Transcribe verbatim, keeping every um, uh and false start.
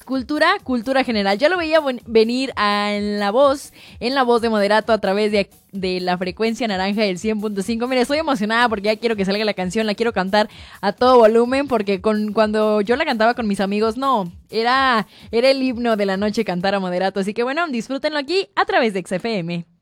cultura, cultura general. Ya lo veía bon- venir a- en la voz, en la voz de Moderato a través de, de la frecuencia naranja del cien punto cinco. Mira, estoy emocionada porque ya quiero que salga la canción, la quiero cantar a todo volumen porque con, cuando yo la cantaba con mis amigos, no, era, era el himno de la noche cantar a Moderato. Así que bueno, disfrútenlo aquí a través de X F M.